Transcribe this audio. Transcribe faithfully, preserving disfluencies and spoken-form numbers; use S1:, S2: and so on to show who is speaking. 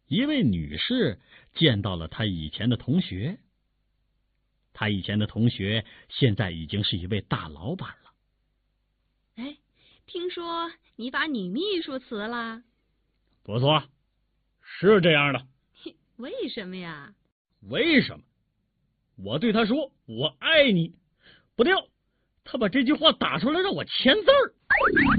S1: 一位女士见到了她以前的同学。她以前的同学现在已经是一位大老板了。
S2: 哎，听说你把女秘书辞了？
S1: 不错，是这样的。
S2: 为什么呀？
S1: 为什么？我对她说我爱你，不料她把这句话打出来让我签字儿。